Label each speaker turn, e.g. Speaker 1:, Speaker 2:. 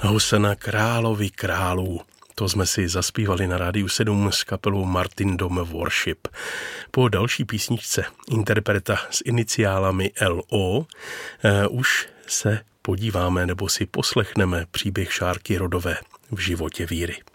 Speaker 1: Hosana královi králů. To jsme si zaspívali na Rádiu 7 s kapelou Martyrdom Worship. Po další písničce interpreta s iniciálami LO už se podíváme nebo si poslechneme příběh Šárky Rodové v životě víry.